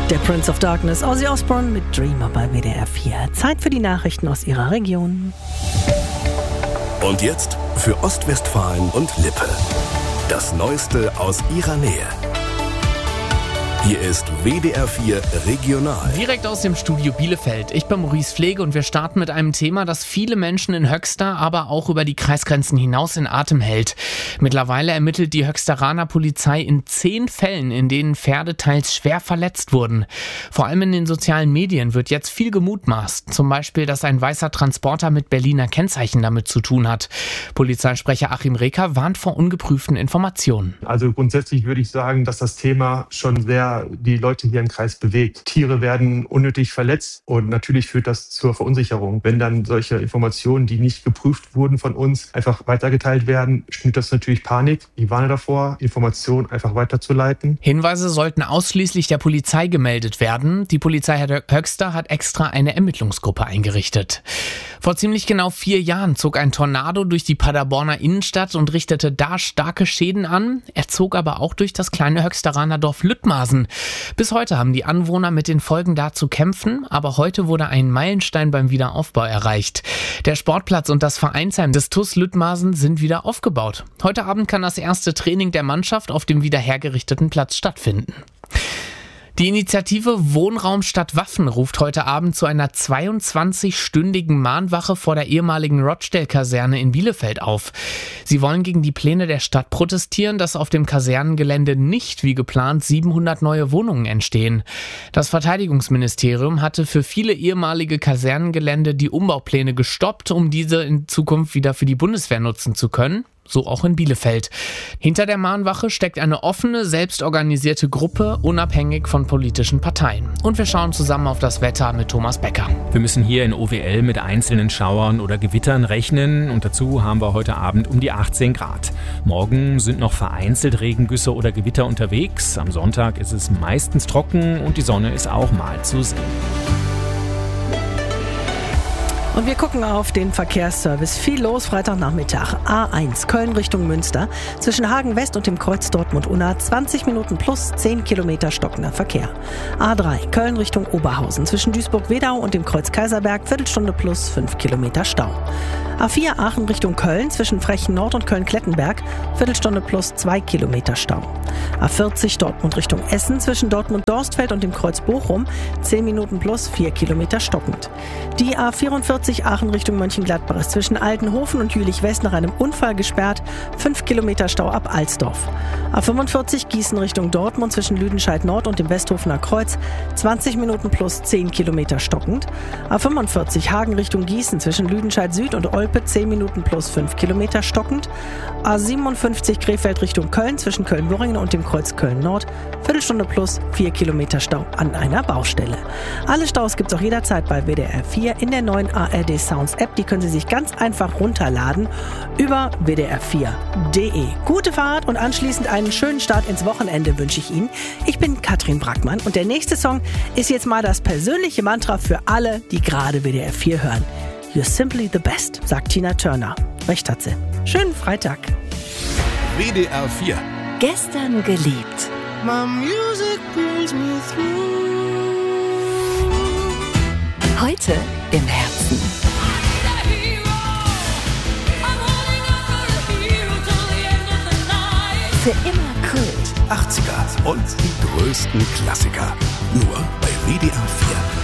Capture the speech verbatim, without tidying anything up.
Der Prince of Darkness, Ozzy Osbourne mit Dreamer bei W D R vier. Zeit für die Nachrichten aus Ihrer Region. Und jetzt für Ostwestfalen und Lippe. Das Neueste aus Ihrer Nähe. Hier ist W D R vier Regional. Direkt aus dem Studio Bielefeld. Ich bin Maurice Pflege und wir starten mit einem Thema, das viele Menschen in Höxter, aber auch über die Kreisgrenzen hinaus in Atem hält. Mittlerweile ermittelt die Höxteraner Polizei in zehn Fällen, in denen Pferde teils schwer verletzt wurden. Vor allem in den sozialen Medien wird jetzt viel gemutmaßt. Zum Beispiel, dass ein weißer Transporter mit Berliner Kennzeichen damit zu tun hat. Polizeisprecher Achim Reker warnt vor ungeprüften Informationen. Also grundsätzlich würde ich sagen, dass das Thema schon sehr die Leute hier im Kreis bewegt. Tiere werden unnötig verletzt und natürlich führt das zur Verunsicherung. Wenn dann solche Informationen, die nicht geprüft wurden von uns, einfach weitergeteilt werden, schnürt das natürlich Panik. Ich warne davor, Informationen einfach weiterzuleiten. Hinweise sollten ausschließlich der Polizei gemeldet werden. Die Polizei Höxter hat extra eine Ermittlungsgruppe eingerichtet. Vor ziemlich genau vier Jahren zog ein Tornado durch die Paderborner Innenstadt und richtete da starke Schäden an. Er zog aber auch durch das kleine Höxteraner Dorf Lüttmasen. Bis heute haben die Anwohner mit den Folgen da zu kämpfen, aber heute wurde ein Meilenstein beim Wiederaufbau erreicht. Der Sportplatz und das Vereinsheim des T U S Lüttmasen sind wieder aufgebaut. Heute Abend kann das erste Training der Mannschaft auf dem wieder hergerichteten Platz stattfinden. Die Initiative Wohnraum statt Waffen ruft heute Abend zu einer zweiundzwanzig-stündigen Mahnwache vor der ehemaligen Rochdale-Kaserne in Bielefeld auf. Sie wollen gegen die Pläne der Stadt protestieren, dass auf dem Kasernengelände nicht wie geplant siebenhundert neue Wohnungen entstehen. Das Verteidigungsministerium hatte für viele ehemalige Kasernengelände die Umbaupläne gestoppt, um diese in Zukunft wieder für die Bundeswehr nutzen zu können. So auch in Bielefeld. Hinter der Mahnwache steckt eine offene, selbstorganisierte Gruppe, unabhängig von politischen Parteien. Und wir schauen zusammen auf das Wetter mit Thomas Becker. Wir müssen hier in O W L mit einzelnen Schauern oder Gewittern rechnen und dazu haben wir heute Abend um die achtzehn Grad. Morgen sind noch vereinzelt Regengüsse oder Gewitter unterwegs. Am Sonntag ist es meistens trocken und die Sonne ist auch mal zu sehen. Und wir gucken auf den Verkehrsservice. Viel los Freitagnachmittag. A eins Köln Richtung Münster. Zwischen Hagen West und dem Kreuz Dortmund-Unna zwanzig Minuten plus zehn Kilometer stockender Verkehr. A drei Köln Richtung Oberhausen. Zwischen Duisburg-Wedau und dem Kreuz Kaiserberg Viertelstunde plus fünf Kilometer Stau. A vier Aachen Richtung Köln. Zwischen Frechen Nord und Köln-Klettenberg Viertelstunde plus zwei Kilometer Stau. A vierzig Dortmund Richtung Essen. Zwischen Dortmund-Dorstfeld und dem Kreuz Bochum zehn Minuten plus vier Kilometer stockend. Die A vierundvierzig Aachen Richtung Mönchengladbach ist zwischen Altenhofen und Jülich-West nach einem Unfall gesperrt. fünf Kilometer Stau ab Alsdorf. A fünfundvierzig Gießen Richtung Dortmund zwischen Lüdenscheid Nord und dem Westhofener Kreuz zwanzig Minuten plus zehn Kilometer stockend. A fünfundvierzig Hagen Richtung Gießen zwischen Lüdenscheid Süd und Olpe zehn Minuten plus fünf Kilometer stockend. A siebenundfünfzig Krefeld Richtung Köln zwischen Köln-Worringen und dem Kreuz Köln Nord Viertelstunde plus vier Kilometer Stau an einer Baustelle. Alle Staus gibt's auch jederzeit bei W D R vier in der neuen A R D Sounds App. Die können Sie sich ganz einfach runterladen über w d r vier punkt d e. Gute Fahrt und anschließend einen schönen Start ins Wochenende wünsche ich Ihnen. Ich bin Katrin Brackmann und der nächste Song ist jetzt mal das persönliche Mantra für alle, die gerade W D R vier hören. You're simply the best, sagt Tina Turner. Recht hat sie. Schönen Freitag. W D R vier. Gestern geliebt. My music brings me through. Heute im Herzen. Für immer Kult. achtziger und die größten Klassiker. Nur bei W D R vier.